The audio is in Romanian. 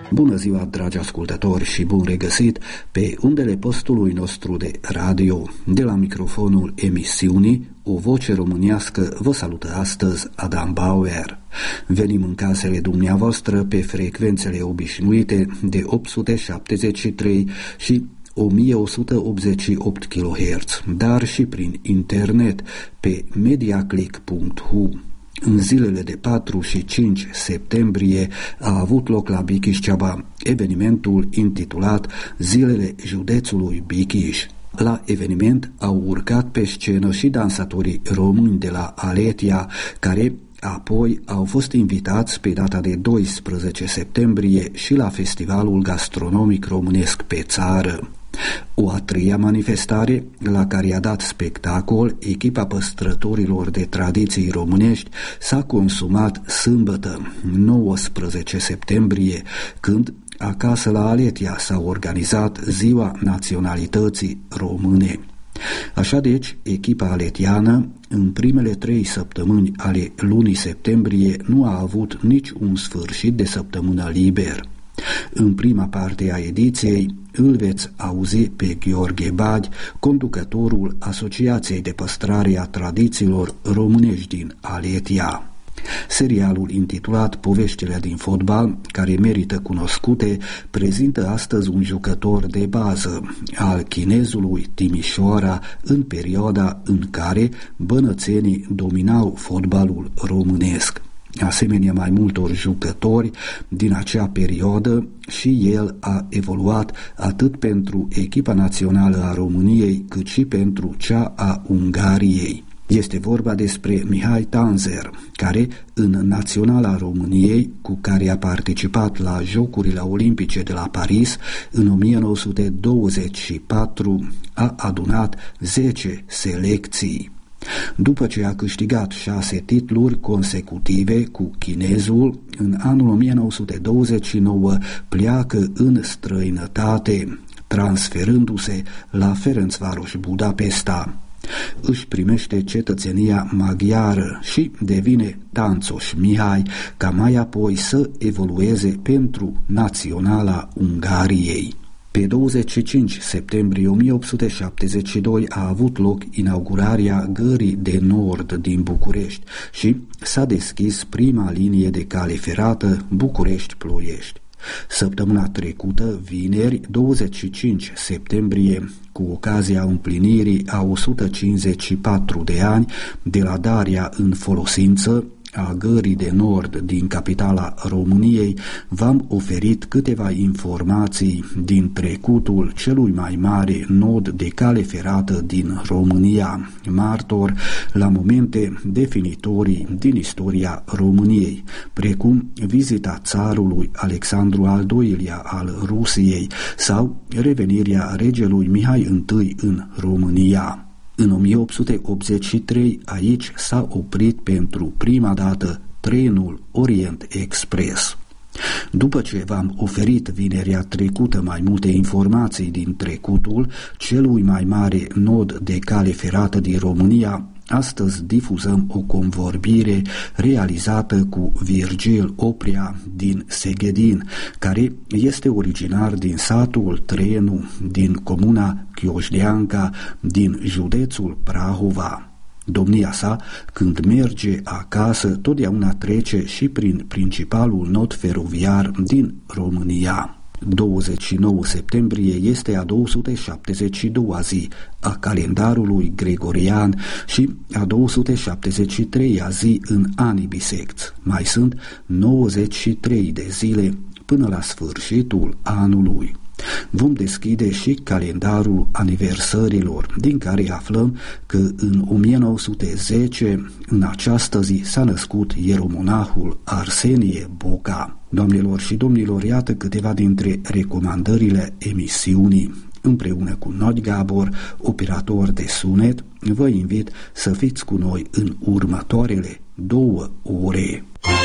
Bună ziua, dragi ascultători, și bun regăsit pe undele postului nostru de radio. De la microfonul emisiunii O Voce Românească vă salută astăzi Adam Bauer. Venim în casele dumneavoastră pe frecvențele obișnuite de 873 și 1188 kHz, dar și prin internet pe mediaclick.hu. În zilele de 4 și 5 septembrie a avut loc la Bikiș-Ceaba evenimentul intitulat Zilele Județului Bikiș. La eveniment au urcat pe scenă și dansatorii români de la Aletia, care apoi au fost invitați pe data de 12 septembrie și la Festivalul Gastronomic Românesc pe Țară. O a treia manifestare, la care a dat spectacol echipa păstrătorilor de tradiții românești, s-a consumat sâmbătă, 19 septembrie, când acasă la Aletia s-a organizat Ziua Naționalității Române. Așa deci, echipa aletiană, în primele 3 săptămâni ale lunii septembrie, nu a avut nici un sfârșit de săptămână liber. În prima parte a ediției îl veți auzi pe Gheorghe Bagi, conducătorul Asociației de Păstrare a Tradițiilor Românești din Aletia. Serialul intitulat Poveștile din fotbal, care merită cunoscute, prezintă astăzi un jucător de bază al Chinezului Timișoara în perioada în care bănățenii dominau fotbalul românesc. Asemenea mai multor jucători din acea perioadă, și el a evoluat atât pentru echipa națională a României cât și pentru cea a Ungariei. Este vorba despre Mihai Tanzer, care în Naționala României, cu care a participat la Jocurile Olimpice de la Paris în 1924, a adunat 10 selecții. După ce a câștigat 6 titluri consecutive cu chinezul, în anul 1929 pleacă în străinătate, transferându-se la Ferencváros Budapesta. Își primește cetățenia maghiară și devine Tanțoș Mihai, ca mai apoi să evolueze pentru Naționala Ungariei. Pe 25 septembrie 1872 a avut loc inaugurarea Gării de Nord din București și s-a deschis prima linie de cale ferată București-Ploiești. Săptămâna trecută, vineri, 25 septembrie, cu ocazia împlinirii a 154 de ani de la darea în folosință a Gării de Nord din capitala României, v-am oferit câteva informații din trecutul celui mai mare nod de cale ferată din România, martor la momente definitorii din istoria României, precum vizita țarului Alexandru al II-lea al Rusiei sau revenirea regelui Mihai I în România. În 1883 aici s-a oprit pentru prima dată trenul Orient Express. După ce v-am oferit vinerea trecută mai multe informații din trecutul celui mai mare nod de cale ferată din România, astăzi difuzăm o convorbire realizată cu Virgil Oprea din Seghedin, care este originar din satul Trenu, din comuna Chioșdeanca, din județul Prahova. Domnia sa, când merge acasă, totdeauna trece și prin principalul nod feroviar din România. 29 septembrie este a 272-a zi a calendarului gregorian și a 273-a zi în anii bisecți. Mai sunt 93 de zile până la sfârșitul anului. Vom deschide și calendarul aniversărilor, din care aflăm că în 1910, în această zi, s-a născut ieromonahul Arsenie Boca. Doamnelor și domnilor, iată câteva dintre recomandările emisiunii. Împreună cu Nod Gabor, operator de sunet, vă invit să fiți cu noi în următoarele 2 ore.